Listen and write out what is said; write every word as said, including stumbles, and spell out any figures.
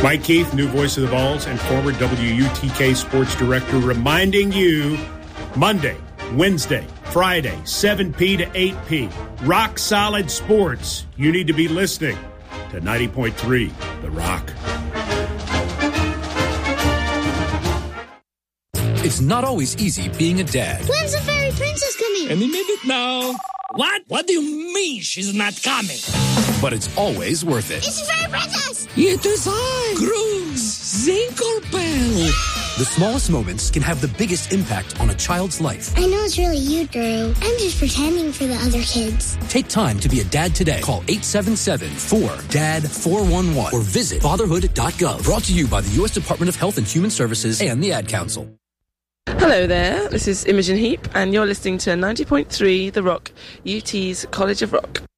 Mike Keith, new voice of the Vols and former W U T K sports director, reminding you Monday, Wednesday, Friday, seven p to eight p. Rock Solid Sports. You need to be listening to ninety point three The Rock. It's not always easy being a dad. When's the fairy princess coming? Any minute now. What? What do you mean she's not coming? But it's always worth it. It's the fairy princess! It is I, Grooves Zinklebell. The smallest moments can have the biggest impact on a child's life. I know it's really you, Drew. I'm just pretending for the other kids. Take time to be a dad today. Call eight seven seven, four, D A D, four one one or visit fatherhood dot gov. Brought to you by the U S Department of Health and Human Services and the Ad Council. Hello there, this is Imogen Heap, and you're listening to ninety point three The Rock, U T's College of Rock.